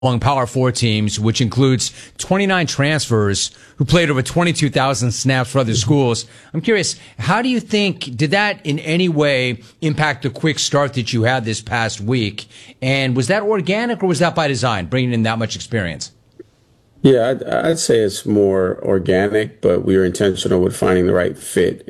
among Power 4 teams, which includes 29 transfers who played over 22,000 snaps for other schools. I'm curious, how do you think, did that in any way impact the quick start that you had this past week? And was that organic or was that by design, bringing in that much experience? Yeah, I'd say it's more organic, but we were intentional with finding the right fit,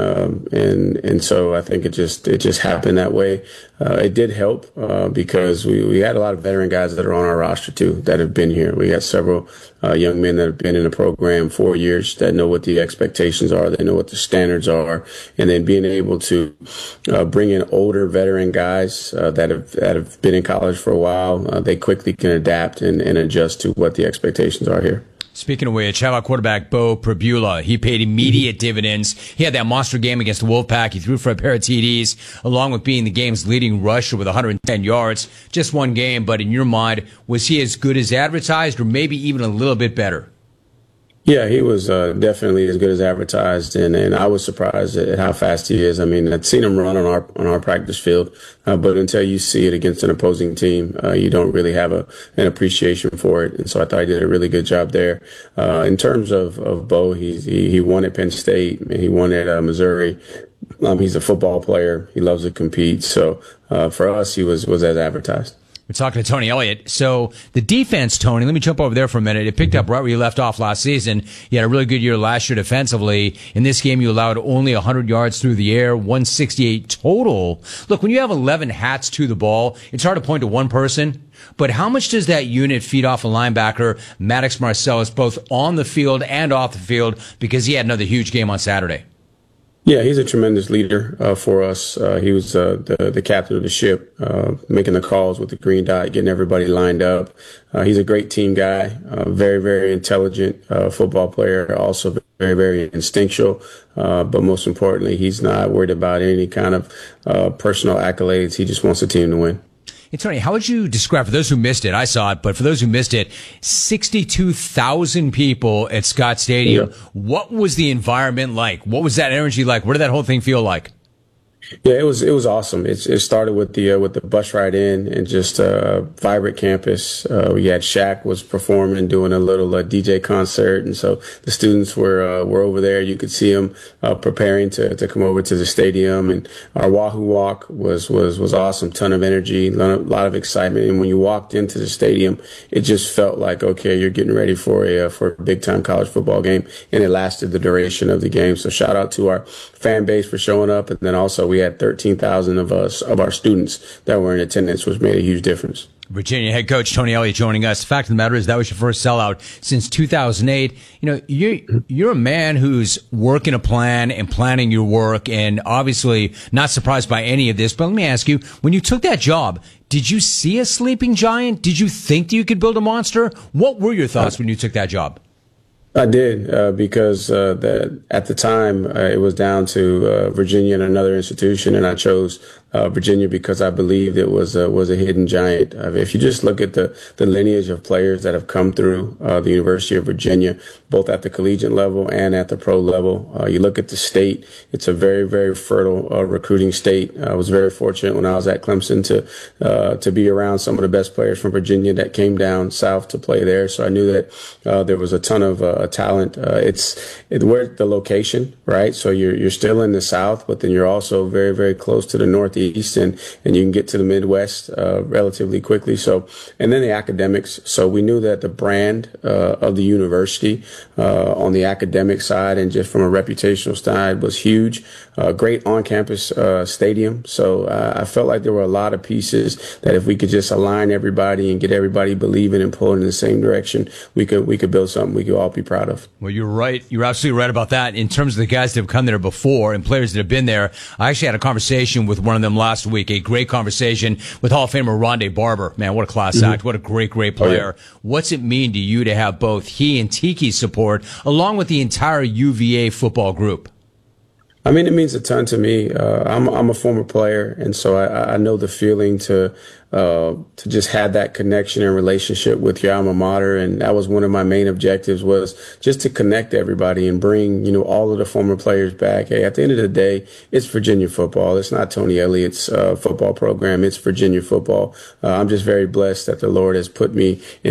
and so I think it just happened that way. It did help because we had a lot of veteran guys that are on our roster too that have been here. We got several young men that have been in the program 4 years that know what the expectations are, they know what the standards are, and then being able to bring in older veteran guys that have been in college for a while, they quickly can adapt and adjust to what the expectations are here. Speaking of which, how about quarterback Beau Pribula? He paid immediate dividends. He had that monster game against the Wolfpack. He threw for a pair of TDs, along with being the game's leading rusher with 110 yards. Just one game, but in your mind, was he as good as advertised or maybe even a little bit better? Yeah, he was definitely as good as advertised, and I was surprised at how fast he is. I mean, I'd seen him run on our practice field, but until you see it against an opposing team, you don't really have an appreciation for it. And so I thought he did a really good job there. In terms of Beau, he won at Penn State, and he won at Missouri. He's a football player. He loves to compete. So for us, he was as advertised. We're talking to Tony Elliott. So the defense, Tony, let me jump over there for a minute. It picked up right where you left off last season. You had a really good year last year defensively. In this game, you allowed only 100 yards through the air, 168 total. Look, when you have 11 hats to the ball, it's hard to point to one person. But how much does that unit feed off a linebacker, Maddox Marcellus, both on the field and off the field, because he had another huge game on Saturday? Yeah, he's a tremendous leader for us. He was the captain of the ship, making the calls with the green dot, getting everybody lined up. He's a great team guy, very, very intelligent football player, also very, very instinctual. But most importantly, he's not worried about any kind of personal accolades. He just wants the team to win. Hey, Tony, how would you describe, for those who missed it, I saw it, but for those who missed it, 62,000 people at Scott Stadium. Yeah. What was the environment like? What was that energy like? What did that whole thing feel like? Yeah, it was awesome. It started with the bus ride in and just vibrant campus. We had Shaq was performing, doing a little DJ concert, and so the students were over there. You could see them preparing to come over to the stadium, and our Wahoo Walk was awesome. Ton of energy, a lot of excitement, and when you walked into the stadium, it just felt like, okay, you're getting ready for a big time college football game, and it lasted the duration of the game. So shout out to our fan base for showing up, and then also we had 13,000 of our students that were in attendance, which made a huge difference. Virginia head coach Tony Elliott joining us. The fact of the matter is that was your first sellout since 2008. You know, you're a man who's working a plan and planning your work, and obviously not surprised by any of this. But let me ask you, when you took that job, did you see a sleeping giant? Did you think that you could build a monster? What were your thoughts when you took that job? I did because at the time it was down to Virginia and another institution, and I chose Virginia because I believed it was a hidden giant. If you just look at the lineage of players that have come through the University of Virginia, both at the collegiate level and at the pro level, you look at the state, it's a very, very fertile recruiting state. I was very fortunate when I was at Clemson to be around some of the best players from Virginia that came down south to play there. So I knew that there was a ton of talent. Where's the location, right? So you're still in the South, but then you're also very, very close to the Northeast, and you can get to the Midwest relatively quickly. So, and then the academics. So we knew that the brand of the university on the academic side and just from a reputational side was huge. Great on-campus stadium. So I felt like there were a lot of pieces that if we could just align everybody and get everybody believing and pulling in the same direction, we could build something we could all be proud of. Well, you're right. You're absolutely right about that. In terms of the guys that have come there before and players that have been there, I actually had a conversation with one of them last week, a great conversation with Hall of Famer Rondé Barber. Man, what a class act. What a great player. Oh, yeah. What's it mean to you to have both he and Tiki's support along with the entire UVA football group? I mean, it means a ton to me. I'm a former player, and so I know the feeling to just have that connection and relationship with your alma mater. And that was one of my main objectives, was just to connect everybody and bring, all of the former players back. Hey, at the end of the day, it's Virginia football. It's not Tony Elliott's football program. It's Virginia football. I'm just very blessed that the Lord has put me in